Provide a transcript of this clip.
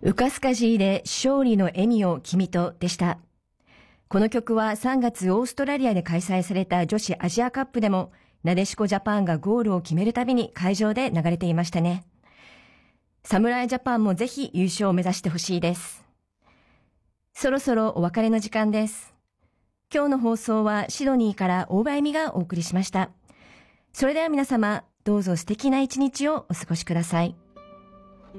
ウカスカジーで勝利の笑みを君とでした。この曲は3月オーストラリアで開催された女子アジアカップでもなでしこジャパンがゴールを決めるたびに会場で流れていましたね。侍ジャパンもぜひ優勝を目指してほしいです。そろそろお別れの時間です。今日の放送はシドニーから大場恵美がお送りしました。それでは皆様、どうぞ素敵な一日をお過ごしください。